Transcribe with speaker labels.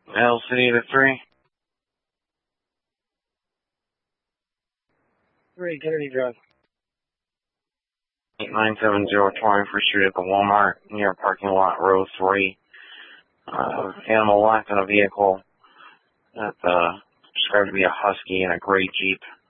Speaker 1: L City to 3.
Speaker 2: 3, Kennedy Drive.
Speaker 1: 8970 21st Street at the Walmart near parking lot row 3. Animal locked in a vehicle that described to be a husky in a gray Jeep.